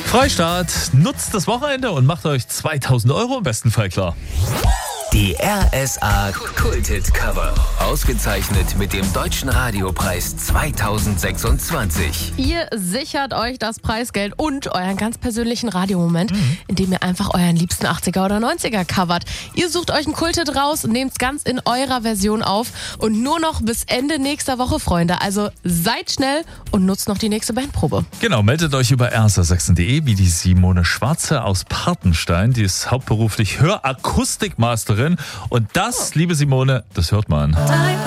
Freistaat, nutzt das Wochenende und macht euch 2.000 € im besten Fall klar. Die RSA Kulthit Cover. Ausgezeichnet mit dem Deutschen Radiopreis 2026. Ihr sichert euch das Preisgeld und euren ganz persönlichen Radiomoment, indem ihr einfach euren liebsten 80er oder 90er covert. Ihr sucht euch einen Kulthit raus, nehmt es ganz in eurer Version auf und nur noch bis Ende nächster Woche, Freunde. Also seid schnell und nutzt noch die nächste Bandprobe. Genau, meldet euch über rsa6.de wie die Simone Schwarze aus Partenstein. Die ist hauptberuflich Hörakustikmasterin. Und das, liebe Simone, das hört man.